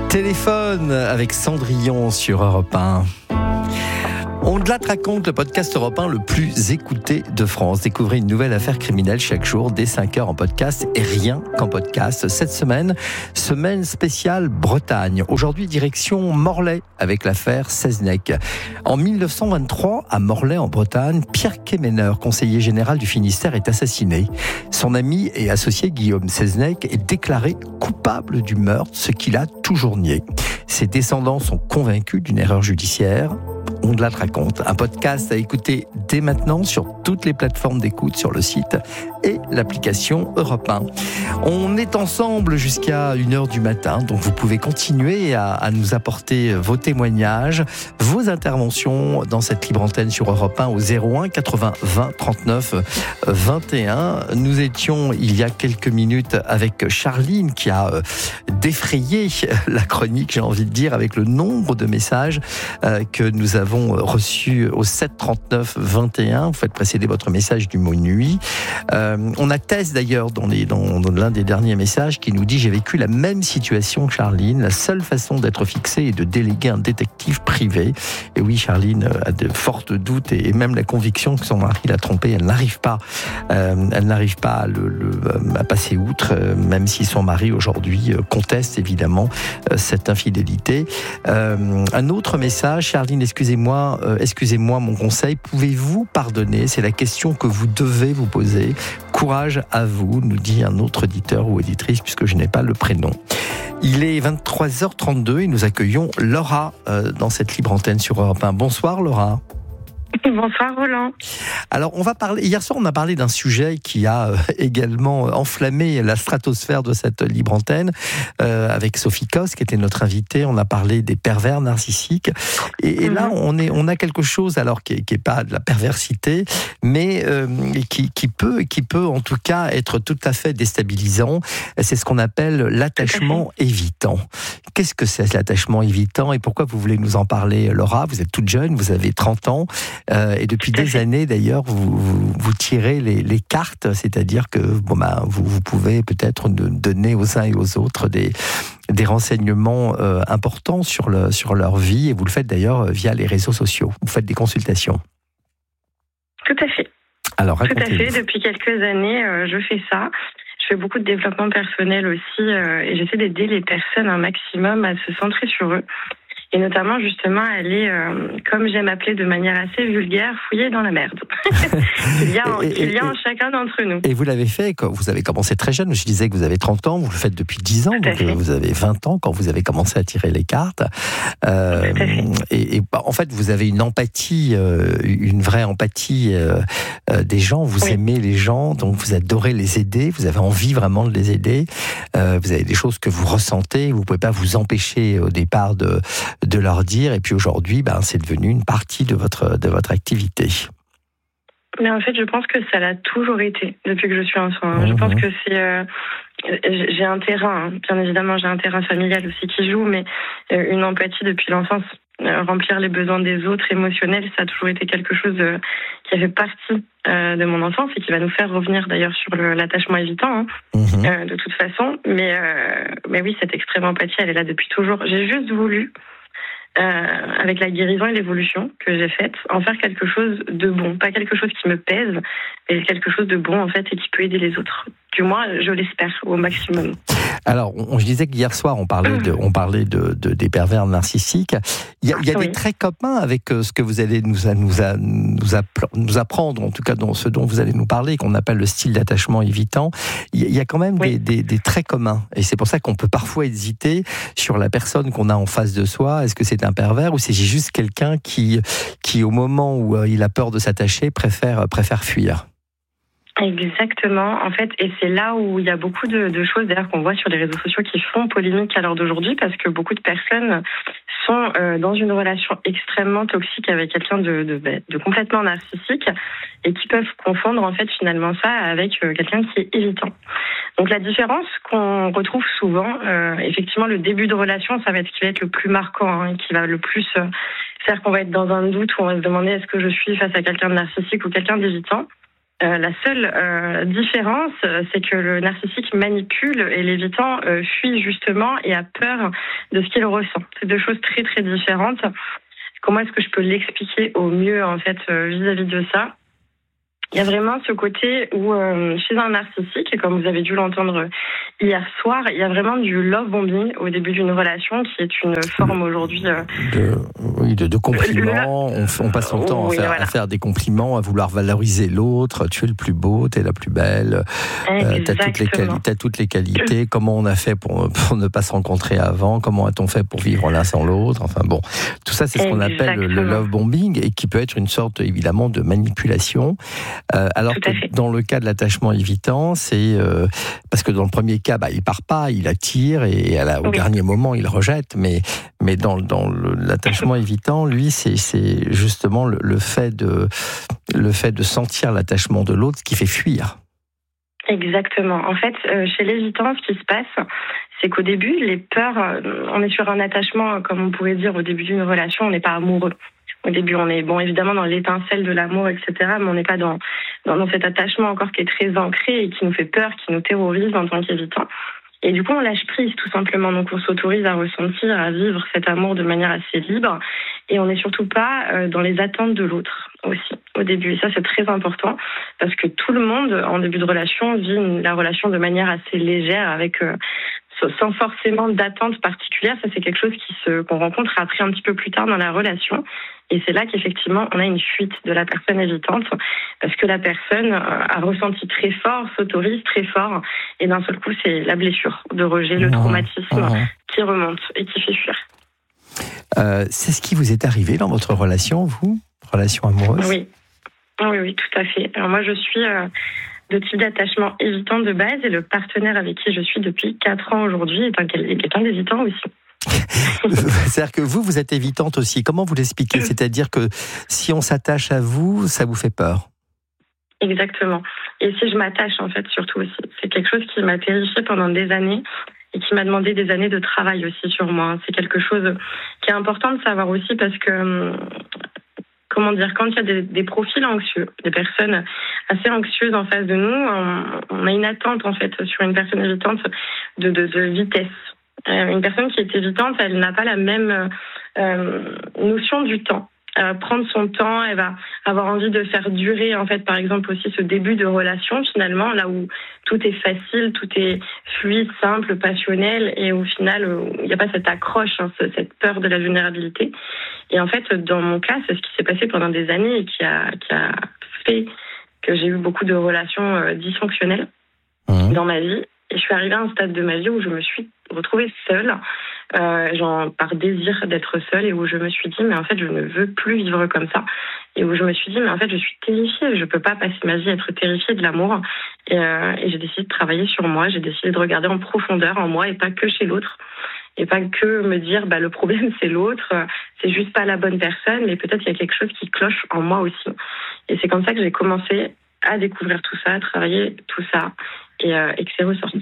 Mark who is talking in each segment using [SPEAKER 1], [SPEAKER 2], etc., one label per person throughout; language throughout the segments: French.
[SPEAKER 1] Téléphone avec Cendrillon sur Europe 1. On te la raconte, le podcast Europe 1 le plus écouté de France. Découvrez une nouvelle affaire criminelle chaque jour dès 5h en podcast et rien qu'en podcast. Cette semaine spéciale Bretagne. Aujourd'hui, direction Morlaix avec l'affaire Seznec. En 1923, à Morlaix en Bretagne, Pierre Quéméner, conseiller général du Finistère, est assassiné. Son ami et associé Guillaume Seznec est déclaré coupable du meurtre, ce qu'il a toujours nié. Ses descendants sont convaincus d'une erreur judiciaire. On te la raconte. Un podcast à écouter dès maintenant sur toutes les plateformes d'écoute, sur le site et l'application Europe 1. On est ensemble jusqu'à 1h du matin, donc vous pouvez continuer à nous apporter vos témoignages, vos interventions dans cette libre antenne sur Europe 1 au 01 80 20 39 21. Nous étions il y a quelques minutes avec Charline qui a défrayé la chronique, j'ai envie de dire, avec le nombre de messages que nous avons reçus au 7 39 21. Vous faites précéder votre message du mot nuit. On a Tess d'ailleurs dans l'un des derniers messages qui nous dit: j'ai vécu la même situation que Charline. La seule façon d'être fixée est de déléguer un détective privé. Et oui, Charline a de fortes doutes et même la conviction que son mari l'a trompée. Elle n'arrive pas à passer outre, même si son mari aujourd'hui conteste évidemment cette infidélité. Un autre message: Charline, excusez-moi mon conseil, pouvez-vous pardonner? C'est la question que vous devez vous poser. Courage à vous, nous dit un autre auditeur ou auditrice, puisque je n'ai pas le prénom. Il est 23h32 et nous accueillons Laura dans cette libre antenne sur Europe 1. Bonsoir Laura.
[SPEAKER 2] Bonsoir Roland.
[SPEAKER 1] Alors hier soir on a parlé d'un sujet qui a également enflammé la stratosphère de cette libre antenne avec Sophie Cos qui était notre invitée. On a parlé des pervers narcissiques et là on a quelque chose alors qui est pas de la perversité mais qui peut en tout cas être tout à fait déstabilisant. C'est ce qu'on appelle l'attachement évitant. Qu'est-ce que c'est l'attachement évitant et pourquoi vous voulez nous en parler, Laura? Vous êtes toute jeune, vous avez 30 ans. Et depuis des années, d'ailleurs, vous tirez les cartes, c'est-à-dire que vous pouvez peut-être donner aux uns et aux autres des renseignements importants sur leur vie, et vous le faites d'ailleurs via les réseaux sociaux. Vous faites des consultations.
[SPEAKER 2] Tout à fait.
[SPEAKER 1] Alors,
[SPEAKER 2] tout à fait. Depuis quelques années, je fais ça. Je fais beaucoup de développement personnel aussi, et j'essaie d'aider les personnes un maximum à se centrer sur eux. Et notamment, justement, aller, comme j'aime appeler de manière assez vulgaire, fouiller dans la merde. qu'il y a en chacun d'entre nous. Et
[SPEAKER 1] vous l'avez fait, quand vous avez commencé très jeune. Je disais que vous avez 30 ans, vous le faites depuis 10 ans, donc vous avez 20 ans quand vous avez commencé à tirer les cartes. En fait, vous avez une empathie, une vraie empathie des gens. Vous aimez les gens, donc vous adorez les aider. Vous avez envie vraiment de les aider. Vous avez des choses que vous ressentez. Vous ne pouvez pas vous empêcher au départ de leur dire, et puis aujourd'hui, c'est devenu une partie de votre activité.
[SPEAKER 2] Mais en fait, je pense que ça l'a toujours été depuis que je suis enfant. Je pense que c'est... j'ai un terrain, bien évidemment, j'ai un terrain familial aussi qui joue, mais une empathie depuis l'enfance. Remplir les besoins des autres, émotionnels, ça a toujours été quelque chose qui a fait partie de mon enfance et qui va nous faire revenir d'ailleurs sur l'attachement évitant, de toute façon. Mais oui, cette extrême empathie, elle est là depuis toujours. J'ai juste voulu, avec la guérison et l'évolution que j'ai faite, en faire quelque chose de bon. Pas quelque chose qui me pèse, mais quelque chose de bon, en fait, et qui peut aider les autres. Du moins, je l'espère, au maximum.
[SPEAKER 1] Alors, je disais qu'hier soir, on parlait des pervers narcissiques. Il y a des traits communs avec ce que vous allez nous apprendre, en tout cas dans ce dont vous allez nous parler, qu'on appelle le style d'attachement évitant. Il y a quand même des traits communs. Et c'est pour ça qu'on peut parfois hésiter sur la personne qu'on a en face de soi. Est-ce que c'est un pervers ou c'est juste quelqu'un qui au moment où il a peur de s'attacher, préfère fuir?
[SPEAKER 2] Exactement, en fait, et c'est là où il y a beaucoup de choses d'ailleurs qu'on voit sur les réseaux sociaux qui font polémique à l'heure d'aujourd'hui, parce que beaucoup de personnes sont dans une relation extrêmement toxique avec quelqu'un de complètement narcissique et qui peuvent confondre en fait finalement ça avec quelqu'un qui est évitant. Donc la différence qu'on retrouve souvent, effectivement, le début de relation, ça va être ce qui va être le plus marquant, qui va le plus faire qu'on va être dans un doute où on va se demander est-ce que je suis face à quelqu'un de narcissique ou quelqu'un d'évitant. La seule différence, c'est que le narcissique manipule et l'évitant fuit justement et a peur de ce qu'il ressent. C'est deux choses très très différentes. Comment est-ce que je peux l'expliquer au mieux en fait vis-à-vis de ça ? Il y a vraiment ce côté où, chez un narcissique, comme vous avez dû l'entendre hier soir, il y a vraiment du love bombing au début d'une relation qui est une forme aujourd'hui...
[SPEAKER 1] de compliments. On passe son temps à faire des compliments, à vouloir valoriser l'autre. Tu es le plus beau, tu es la plus belle, tu as toutes les qualités. Comment on a fait pour ne pas se rencontrer avant ? Comment a-t-on fait pour vivre l'un sans l'autre ? Enfin bon, tout ça, c'est ce qu'on appelle le love bombing et qui peut être une sorte, évidemment, de manipulation. Alors que dans le cas de l'attachement évitant, c'est parce que dans le premier cas, il part pas, il attire et au dernier moment il rejette. Mais dans l'attachement évitant, lui, c'est justement le fait de sentir l'attachement de l'autre qui fait fuir.
[SPEAKER 2] Exactement. En fait, chez l'évitant, ce qui se passe, c'est qu'au début, les peurs, on est sur un attachement, comme on pourrait dire au début d'une relation, on n'est pas amoureux. Au début, on est évidemment dans l'étincelle de l'amour, etc., mais on n'est pas dans cet attachement encore qui est très ancré et qui nous fait peur, qui nous terrorise en tant qu'évitant. Et du coup, on lâche prise, tout simplement. Donc, on s'autorise à ressentir, à vivre cet amour de manière assez libre. Et on n'est surtout pas dans les attentes de l'autre aussi, au début. Et ça, c'est très important parce que tout le monde, en début de relation, vit la relation de manière assez légère avec... sans forcément d'attente particulière. Ça, c'est quelque chose qu'on rencontre après un petit peu plus tard dans la relation. Et c'est là qu'effectivement, on a une fuite de la personne évitante parce que la personne a ressenti très fort, s'autorise très fort. Et d'un seul coup, c'est la blessure de rejet, le traumatisme qui remonte et qui fait fuir.
[SPEAKER 1] C'est ce qui vous est arrivé dans votre relation, vous ? Relation amoureuse ?
[SPEAKER 2] Oui, tout à fait. Alors moi, je suis... de type d'attachement évitant de base et le partenaire avec qui je suis depuis 4 ans aujourd'hui est quelqu'un d'évitant aussi.
[SPEAKER 1] C'est-à-dire que vous êtes évitante aussi. Comment vous l'expliquez ? C'est-à-dire que si on s'attache à vous, ça vous fait peur ?
[SPEAKER 2] Exactement. Et si je m'attache, en fait, surtout aussi. C'est quelque chose qui m'a terrifiée pendant des années et qui m'a demandé des années de travail aussi sur moi. C'est quelque chose qui est important de savoir aussi parce que... Comment dire, quand il y a des profils anxieux, des personnes assez anxieuses en face de nous, on a une attente en fait sur une personne évitante de vitesse. Une personne qui est évitante, elle n'a pas la même notion du temps. Elle va prendre son temps, elle va avoir envie de faire durer en fait, par exemple aussi ce début de relation finalement, là où tout est facile, tout est fluide, simple, passionnel, et au final, il n'y a pas cette accroche, cette peur de la vulnérabilité. Et en fait, dans mon cas, c'est ce qui s'est passé pendant des années et qui a fait que j'ai eu beaucoup de relations dysfonctionnelles dans ma vie. Et je suis arrivée à un stade de ma vie où je me suis retrouvée seule, par désir d'être seule, et où je me suis dit, mais en fait, je ne veux plus vivre comme ça. Et où je me suis dit, mais en fait, je suis terrifiée, je ne peux pas passer ma vie à être terrifiée de l'amour. Et j'ai décidé de travailler sur moi, j'ai décidé de regarder en profondeur en moi et pas que chez l'autre. Et pas que me dire, le problème c'est l'autre, c'est juste pas la bonne personne, mais peut-être il y a quelque chose qui cloche en moi aussi. Et c'est comme ça que j'ai commencé à découvrir tout ça, à travailler tout ça, et que c'est ressorti.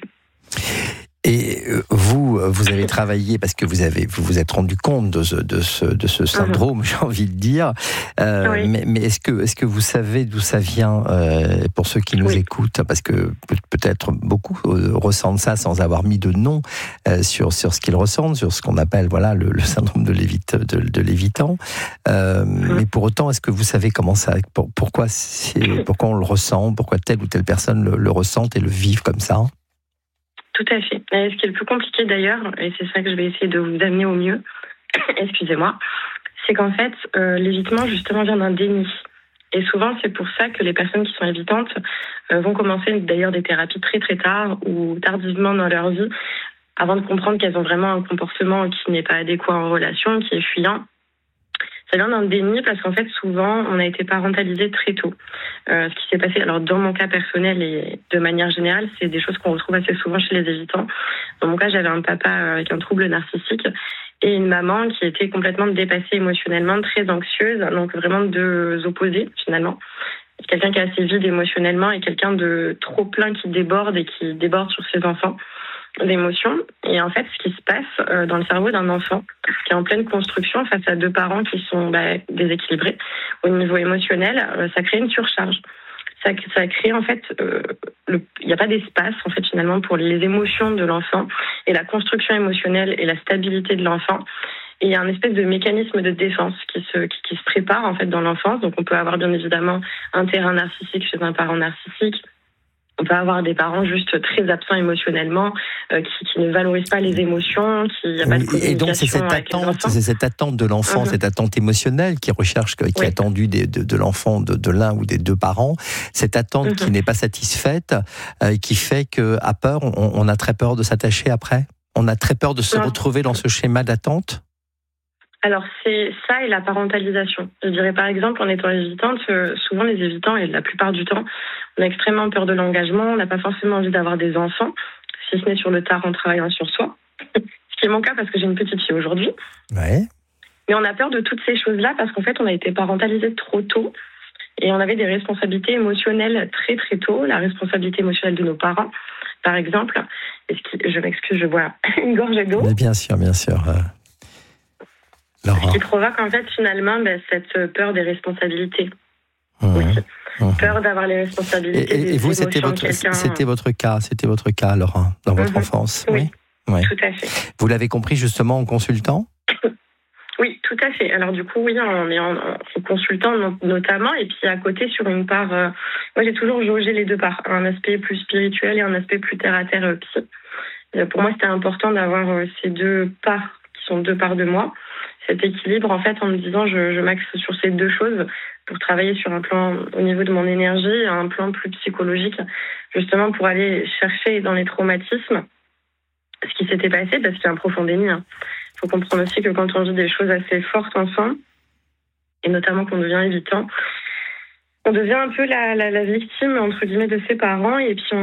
[SPEAKER 1] Et vous avez travaillé parce que vous vous êtes rendu compte de ce syndrome, j'ai envie de dire.
[SPEAKER 2] Oui.
[SPEAKER 1] Mais est-ce que vous savez d'où ça vient pour ceux qui nous écoutent, parce que peut-être beaucoup ressentent ça sans avoir mis de nom sur ce qu'ils ressentent, sur ce qu'on appelle le syndrome de l'évitant. Mais pour autant, est-ce que vous savez comment ça, pourquoi on le ressent, pourquoi telle ou telle personne le ressent et le vivent comme ça?
[SPEAKER 2] Tout à fait. Et ce qui est le plus compliqué d'ailleurs, et c'est ça que je vais essayer de vous amener au mieux, excusez-moi, c'est qu'en fait, l'évitement justement vient d'un déni. Et souvent, c'est pour ça que les personnes qui sont évitantes vont commencer d'ailleurs des thérapies très très tard ou tardivement dans leur vie, avant de comprendre qu'elles ont vraiment un comportement qui n'est pas adéquat en relation, qui est fuyant. Ça vient d'un déni parce qu'en fait, souvent, on a été parentalisé très tôt. Ce qui s'est passé, alors dans mon cas personnel et de manière générale, c'est des choses qu'on retrouve assez souvent chez les évitants. Dans mon cas, j'avais un papa avec un trouble narcissique et une maman qui était complètement dépassée émotionnellement, très anxieuse, donc vraiment deux opposés finalement. Quelqu'un qui est assez vide émotionnellement et quelqu'un de trop plein qui déborde sur ses enfants d'émotions. Et en fait, ce qui se passe dans le cerveau d'un enfant qui est en pleine construction face à deux parents qui sont déséquilibrés au niveau émotionnel, ça crée une surcharge. ça crée en fait, il n'y a pas d'espace en fait finalement pour les émotions de l'enfant et la construction émotionnelle et la stabilité de l'enfant. Et il y a un espèce de mécanisme de défense qui se prépare en fait dans l'enfance. Donc on peut avoir bien évidemment un terrain narcissique chez un parent narcissique. On peut avoir des parents juste très absents émotionnellement, qui ne valorisent pas les émotions, qui n'y a pas de communication.
[SPEAKER 1] Et donc c'est cette attente de l'enfant, cette attente émotionnelle qui est attendue de l'enfant, de l'un ou des deux parents. Cette attente qui n'est pas satisfaite, qui fait qu'à peur, on a très peur de s'attacher après. On a très peur de se retrouver dans ce schéma d'attente.
[SPEAKER 2] Alors, c'est ça et la parentalisation. Je dirais par exemple, en étant évitante, souvent les évitants, et la plupart du temps, on a extrêmement peur de l'engagement, on n'a pas forcément envie d'avoir des enfants, si ce n'est sur le tard en travaillant sur soi. Ce qui est mon cas parce que j'ai une petite fille aujourd'hui.
[SPEAKER 1] Ouais.
[SPEAKER 2] Mais on a peur de toutes ces choses-là parce qu'en fait, on a été parentalisé trop tôt et on avait des responsabilités émotionnelles très très tôt, la responsabilité émotionnelle de nos parents, par exemple. Je m'excuse, je bois une gorgée d'eau.
[SPEAKER 1] Mais bien sûr, bien sûr.
[SPEAKER 2] Ce qui provoque en fait finalement cette peur des responsabilités. Peur d'avoir les responsabilités.
[SPEAKER 1] Et vous, c'était votre cas, Laura, dans votre enfance.
[SPEAKER 2] Oui, tout à fait.
[SPEAKER 1] Vous l'avez compris justement en consultant ?
[SPEAKER 2] Oui, tout à fait. Alors du coup, oui, en consultant notamment, et puis à côté sur une part, moi j'ai toujours jaugé les deux parts, un aspect plus spirituel et un aspect plus terre à terre psy. Pour moi, c'était important d'avoir ces deux parts qui sont deux parts de moi. Cet équilibre, en fait, en me disant, je m'axe sur ces deux choses pour travailler sur un plan au niveau de mon énergie, un plan plus psychologique, justement pour aller chercher dans les traumatismes ce qui s'était passé, parce qu'il y a un profond déni. Il faut comprendre aussi que quand on vit des choses assez fortes ensemble, et notamment qu'on devient évitant, on devient un peu la victime, entre guillemets, de ses parents, et puis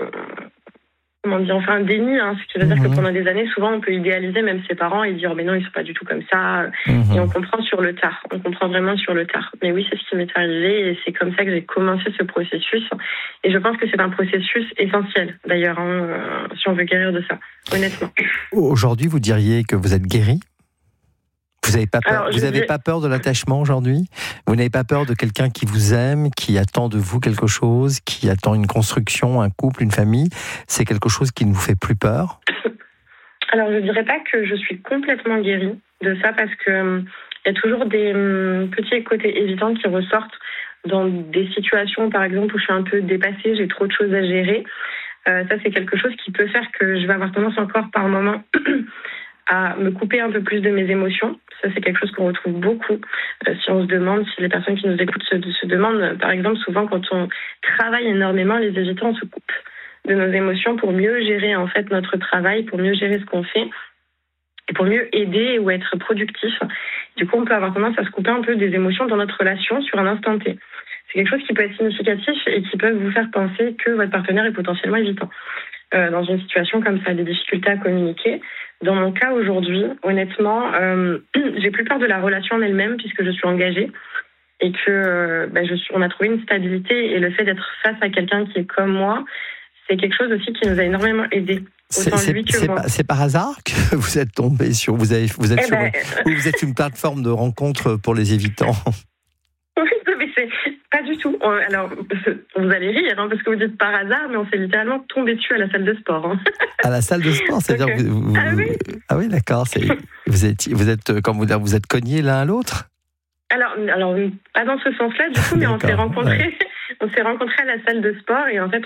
[SPEAKER 2] on fait un déni, ce qui veut dire que pendant des années, souvent, on peut idéaliser même ses parents et dire « mais non, ils sont pas du tout comme ça ». Et on comprend sur le tard, on comprend vraiment sur le tard. Mais oui, c'est ce qui m'est arrivé et c'est comme ça que j'ai commencé ce processus. Et je pense que c'est un processus essentiel, d'ailleurs, si on veut guérir de ça, honnêtement.
[SPEAKER 1] Aujourd'hui, vous diriez que vous êtes guérie ? Vous n'avez pas peur, pas peur de l'attachement aujourd'hui ? Vous n'avez pas peur de quelqu'un qui vous aime, qui attend de vous quelque chose, qui attend une construction, un couple, une famille ? C'est quelque chose qui ne vous fait plus peur ?
[SPEAKER 2] Alors, je ne dirais pas que je suis complètement guérie de ça parce que y a toujours des petits côtés évitants qui ressortent dans des situations, par exemple, où je suis un peu dépassée, j'ai trop de choses à gérer. Ça, c'est quelque chose qui peut faire que je vais avoir tendance encore par moment à me couper un peu plus de mes émotions. Ça, c'est quelque chose qu'on retrouve beaucoup. Si on se demande, si les personnes qui nous écoutent se demandent, par exemple, souvent quand on travaille énormément, les évitants se coupent de nos émotions pour mieux gérer en fait notre travail, pour mieux gérer ce qu'on fait et pour mieux aider ou être productif. Du coup, on peut avoir tendance à se couper un peu des émotions dans notre relation sur un instant T. C'est quelque chose qui peut être significatif et qui peut vous faire penser que votre partenaire est potentiellement évitant. Dans une situation comme ça, des difficultés à communiquer. Dans mon cas aujourd'hui, honnêtement, j'ai plus peur de la relation en elle-même puisque je suis engagée et que on a trouvé une stabilité et le fait d'être face à quelqu'un qui est comme moi, c'est quelque chose aussi qui nous a énormément aidés.
[SPEAKER 1] C'est par hasard que vous êtes tombé sur vous êtes une plateforme de rencontre pour les évitants.
[SPEAKER 2] Oui, mais c'est pas du tout. Alors, vous allez rire parce que vous dites par hasard, mais on s'est littéralement tombé dessus à la salle de sport.
[SPEAKER 1] À la salle de sport, c'est-à-dire
[SPEAKER 2] Ah oui,
[SPEAKER 1] d'accord. Vous êtes cognés l'un à l'autre.
[SPEAKER 2] Alors pas dans ce sens-là du coup, mais on s'est rencontrés. Ouais. On s'est rencontrés à la salle de sport et en fait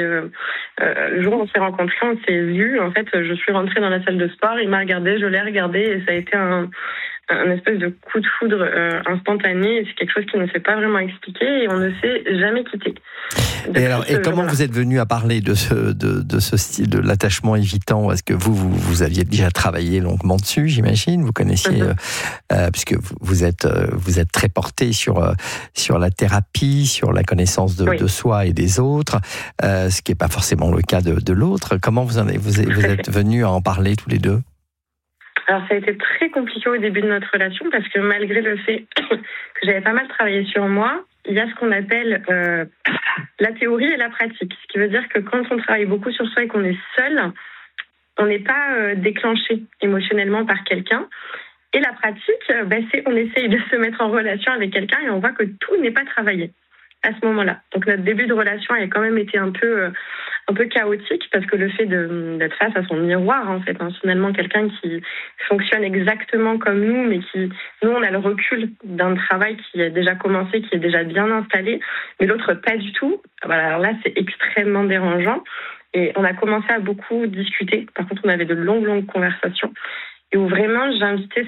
[SPEAKER 2] le jour où on s'est rencontrés, on s'est vus. En fait, je suis rentrée dans la salle de sport, il m'a regardé, je l'ai regardé et ça a été un espèce de coup de foudre instantané. C'est quelque chose qui ne s'est pas vraiment expliqué et on ne s'est jamais quitté.
[SPEAKER 1] Et comment vous êtes venu à parler de ce style de l'attachement évitant ? Est-ce que vous aviez déjà travaillé longuement dessus, j'imagine ? Vous connaissiez, puisque vous êtes très porté sur la thérapie, sur la connaissance de soi et des autres, ce qui n'est pas forcément le cas de l'autre. Comment vous êtes venus à en parler tous les deux ?
[SPEAKER 2] Alors, ça a été très compliqué au début de notre relation parce que malgré le fait que j'avais pas mal travaillé sur moi, il y a ce qu'on appelle la théorie et la pratique. Ce qui veut dire que quand on travaille beaucoup sur soi et qu'on est seul, on n'est pas déclenché émotionnellement par quelqu'un. Et la pratique, c'est on essaye de se mettre en relation avec quelqu'un et on voit que tout n'est pas travaillé. à ce moment-là. Donc notre début de relation a quand même été un peu chaotique parce que le fait d'être face à son miroir, en fait, finalement quelqu'un qui fonctionne exactement comme nous, mais nous on a le recul d'un travail qui a déjà commencé, qui est déjà bien installé, mais l'autre pas du tout. Voilà, alors là c'est extrêmement dérangeant et on a commencé à beaucoup discuter. Par contre on avait de longues conversations et où vraiment j'invitais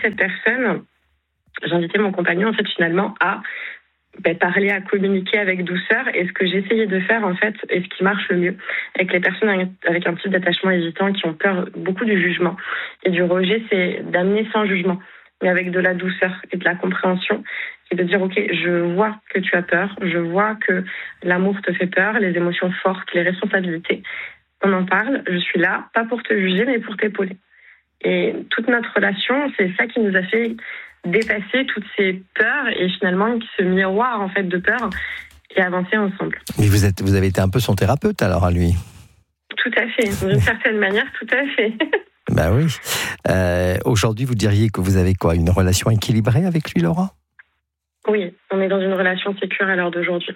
[SPEAKER 2] mon compagnon en fait finalement à parler, à communiquer avec douceur. Et ce que j'essayais de faire, en fait, et ce qui marche le mieux avec les personnes avec un type d'attachement hésitant qui ont peur beaucoup du jugement et du rejet, c'est d'amener sans jugement, mais avec de la douceur et de la compréhension, et de dire, OK, je vois que tu as peur, je vois que l'amour te fait peur, les émotions fortes, les responsabilités. On en parle, je suis là, pas pour te juger, mais pour t'épauler. Et toute notre relation, c'est ça qui nous a fait dépasser toutes ces peurs et finalement ce miroir en fait de peur et avancer ensemble.
[SPEAKER 1] Mais vous avez été un peu son thérapeute alors à lui.
[SPEAKER 2] Tout à fait, d'une certaine manière, tout à fait.
[SPEAKER 1] Ben oui. Aujourd'hui, vous diriez que vous avez quoi, une relation équilibrée avec lui, Laura ?
[SPEAKER 2] Oui, on est dans une relation sécure à l'heure d'aujourd'hui.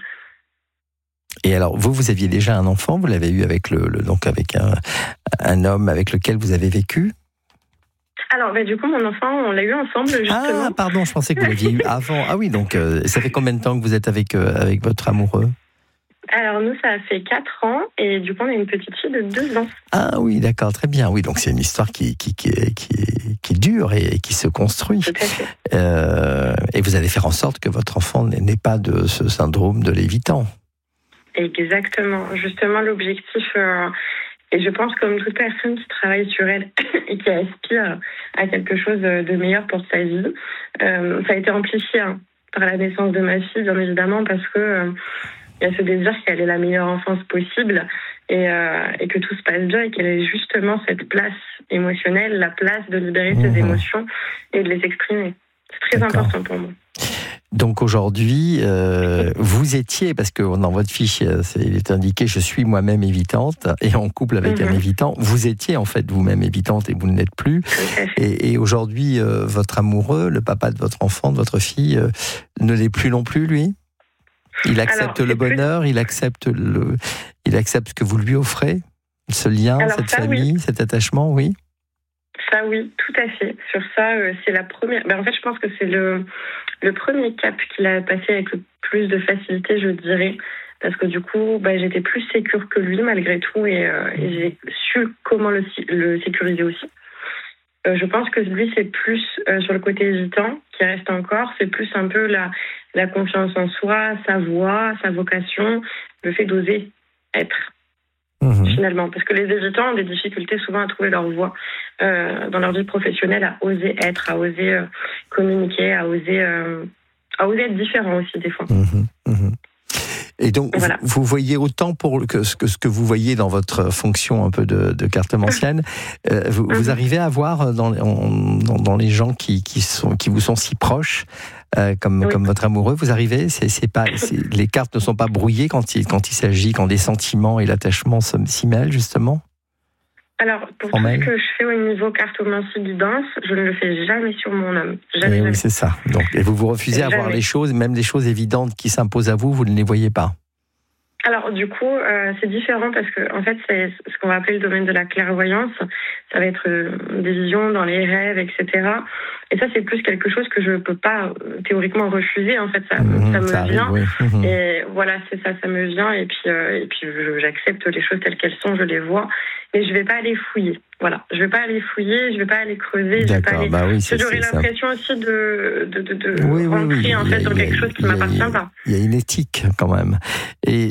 [SPEAKER 1] Et alors, vous aviez déjà un enfant, vous l'avez eu avec donc avec un homme avec lequel vous avez vécu ?
[SPEAKER 2] Alors, du coup, mon enfant, on l'a eu ensemble, justement.
[SPEAKER 1] Ah, pardon, je pensais que vous l'aviez eu avant. Ah oui, donc ça fait combien de temps que vous êtes avec votre amoureux ?
[SPEAKER 2] Alors, nous, ça fait 4 ans, et du coup, on a une petite fille de 2 ans.
[SPEAKER 1] Ah oui, d'accord, très bien. Oui, donc c'est une histoire qui est dure et qui se construit.
[SPEAKER 2] Tout à fait.
[SPEAKER 1] Et vous allez faire en sorte que votre enfant n'ait pas de ce syndrome de l'évitant.
[SPEAKER 2] Exactement. Justement, l'objectif... Et je pense comme toute personne qui travaille sur elle et qui aspire à quelque chose de meilleur pour sa vie, ça a été amplifié par la naissance de ma fille, bien évidemment, parce que il y a ce désir qu'elle ait la meilleure enfance possible et que tout se passe bien et qu'elle ait justement cette place émotionnelle, la place de libérer ses émotions et de les exprimer. C'est très important pour moi.
[SPEAKER 1] Donc aujourd'hui, vous étiez, parce que dans votre fiche, il est indiqué « Je suis moi-même évitante » et en couple avec un évitant. Vous étiez en fait vous-même évitante et vous ne l'êtes plus. Et aujourd'hui, votre amoureux, le papa de votre enfant, de votre fille, ne l'est plus non plus, lui ? Il accepte le bonheur, il accepte ce que vous lui offrez, ce lien, cette famille, cet attachement, oui ?
[SPEAKER 2] Ça, oui, tout à fait. Sur ça, c'est la première... en fait, je pense que c'est le premier cap qu'il a passé avec le plus de facilité, je dirais. Parce que du coup, j'étais plus sécure que lui, malgré tout, et j'ai su comment le sécuriser aussi. Je pense que lui, c'est plus sur le côté hésitant, qui reste encore. C'est plus un peu la confiance en soi, sa voix, sa vocation, le fait d'oser être. Finalement, parce que les hésitants ont des difficultés souvent à trouver leur voie dans leur vie professionnelle, à oser être, à oser communiquer, à oser être différent aussi des fois.
[SPEAKER 1] Et donc, voilà. Vous voyez autant que ce que vous voyez dans votre fonction un peu de cartomancienne, vous arrivez à voir dans les gens qui vous sont si proches, comme votre amoureux, vous arrivez, les cartes ne sont pas brouillées quand il s'agit, quand les sentiments et l'attachement s'y mêlent, justement?
[SPEAKER 2] Alors, pour tout ce que je fais au niveau cartomancie guidance, je ne le fais jamais sur mon homme. Jamais.
[SPEAKER 1] Oui, c'est ça. Donc, et vous refusez à voir les choses, même les choses évidentes qui s'imposent à vous, vous ne les voyez pas.
[SPEAKER 2] Alors, du coup, c'est différent parce que, en fait, c'est ce qu'on va appeler le domaine de la clairvoyance. Ça va être des visions dans les rêves, etc. Et ça, c'est plus quelque chose que je peux pas théoriquement refuser. En fait, ça me vient. Oui. Et voilà, c'est ça, ça me vient. Et puis j'accepte les choses telles qu'elles sont, je les vois. Mais je vais pas aller fouiller. Voilà, je vais pas aller fouiller, je vais pas aller creuser.
[SPEAKER 1] D'accord,
[SPEAKER 2] j'aurais l'impression aussi de rentrer en fait dans quelque chose qui m'appartient pas.
[SPEAKER 1] Il y a une éthique quand même. Et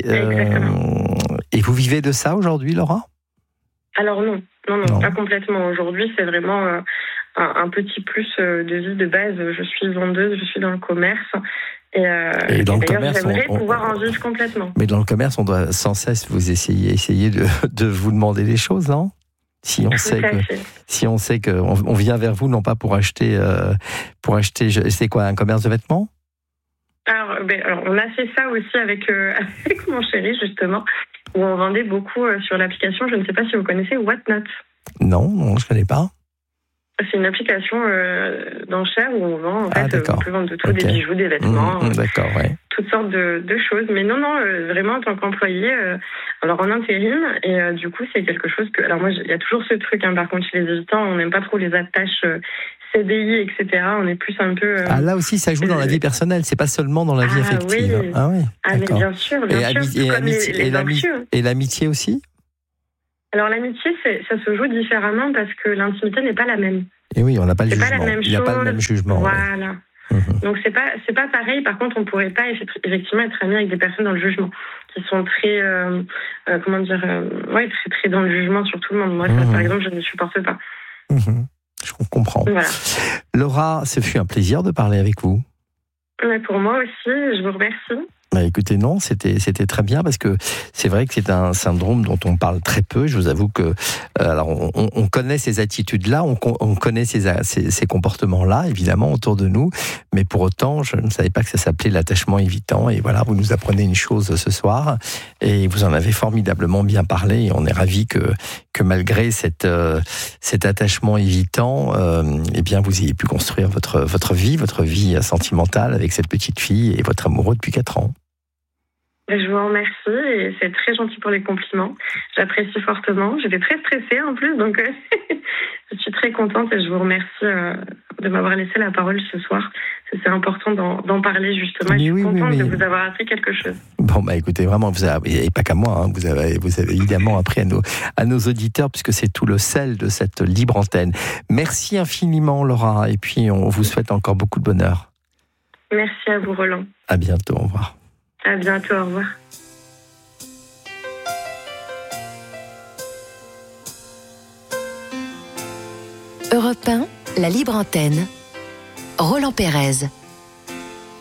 [SPEAKER 1] vous vivez de ça aujourd'hui, Laura ?
[SPEAKER 2] Alors non, pas complètement. Aujourd'hui, c'est vraiment un petit plus de vie de base. Je suis vendeuse, je suis dans le commerce. Et dans le commerce, j'aimerais pouvoir en vivre complètement.
[SPEAKER 1] Mais dans le commerce, on doit sans cesse essayer de vous demander des choses, non ? Si on sait qu'on vient vers vous, non pas pour acheter, c'est quoi, un commerce de vêtements ?
[SPEAKER 2] Alors, on a fait ça aussi avec mon chéri, justement, où on vendait beaucoup sur l'application. Je ne sais pas si vous connaissez Whatnot.
[SPEAKER 1] Non, je ne connais pas.
[SPEAKER 2] C'est une application d'enchères où on vend, on peut vendre de tout, des bijoux, des vêtements.
[SPEAKER 1] D'accord, ouais.
[SPEAKER 2] toutes sortes de choses. Mais non, vraiment en tant qu'employé, alors en intérim, et du coup c'est quelque chose que... Alors moi, il y a toujours ce truc, par contre chez les hésitants, on n'aime pas trop les attaches CDI, etc. On est plus un peu...
[SPEAKER 1] là aussi, ça joue dans la vie personnelle, c'est pas seulement dans la vie affective.
[SPEAKER 2] Oui.
[SPEAKER 1] Ah oui,
[SPEAKER 2] mais bien sûr.
[SPEAKER 1] Et l'amitié aussi?
[SPEAKER 2] Alors l'amitié, ça se joue différemment parce que l'intimité n'est pas la même.
[SPEAKER 1] Et oui, on n'a pas le jugement.
[SPEAKER 2] Il n'y
[SPEAKER 1] a pas le même jugement.
[SPEAKER 2] Voilà. Donc c'est pas pareil. Par contre, on pourrait pas effectivement être ami avec des personnes dans le jugement, qui sont très très dans le jugement sur tout le monde. Moi, ça, par exemple, je ne supporte pas.
[SPEAKER 1] Je comprends.
[SPEAKER 2] Voilà.
[SPEAKER 1] Laura, ce fut un plaisir de parler avec vous.
[SPEAKER 2] Mais pour moi aussi, je vous remercie.
[SPEAKER 1] Écoutez, non, c'était très bien parce que c'est vrai que c'est un syndrome dont on parle très peu. Je vous avoue que alors on connaît ces attitudes-là, on connaît ces comportements-là, évidemment, autour de nous, mais pour autant, je ne savais pas que ça s'appelait l'attachement évitant. Et voilà, vous nous apprenez une chose ce soir et vous en avez formidablement bien parlé. Et on est ravis que malgré cet attachement évitant, eh bien, vous ayez pu construire votre vie sentimentale avec cette petite fille et votre amoureux depuis 4 ans.
[SPEAKER 2] Je vous remercie et c'est très gentil pour les compliments. J'apprécie fortement. J'étais très stressée en plus, donc je suis très contente et je vous remercie de m'avoir laissé la parole ce soir. C'est important d'en parler justement. Je suis contente de vous avoir appris quelque chose.
[SPEAKER 1] Bon, écoutez, vraiment, vous avez, et pas qu'à moi, vous avez évidemment appris à nos auditeurs, puisque c'est tout le sel de cette libre antenne. Merci infiniment, Laura, et puis on vous souhaite encore beaucoup de bonheur.
[SPEAKER 2] Merci à vous, Roland.
[SPEAKER 1] À bientôt, au revoir.
[SPEAKER 2] À bientôt, au revoir.
[SPEAKER 3] Europe 1, la libre antenne. Roland Pérez.